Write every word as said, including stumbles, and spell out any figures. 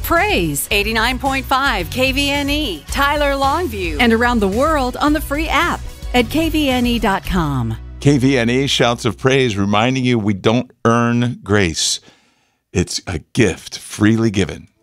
Praise, eighty-nine point five K V N E, Tyler Longview, and around the world on the free app at K V N E dot com. K V N E Shouts of Praise, reminding you we don't earn grace. It's a gift freely given.